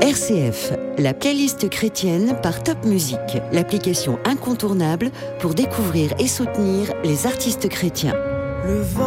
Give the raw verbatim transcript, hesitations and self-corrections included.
R C F, la playlist chrétienne par Top Music, l'application incontournable pour découvrir et soutenir les artistes chrétiens. Le vent